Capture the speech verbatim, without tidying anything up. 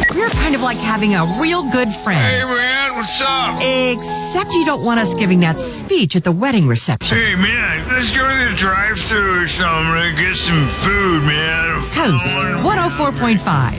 We're kind of like having a real good friend. Hey, man, what's up? Except you don't want us giving that speech at the wedding reception. Hey, man, let's go to the drive-thru or something and get some food, man. Coast one oh four point five.